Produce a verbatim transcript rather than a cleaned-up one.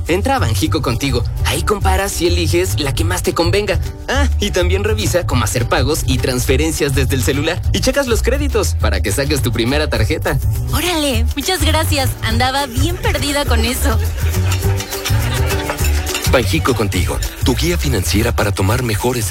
Entra a Banjico Contigo. Ahí comparas y eliges la que más te convenga. Ah, y también revisa cómo hacer pagos y transferencias desde el celular. Y checas los créditos para que saques tu primera tarjeta. ¡Órale! Muchas gracias. Andaba bien perdida con eso. Banjico Contigo, tu guía financiera para tomar mejores decisiones.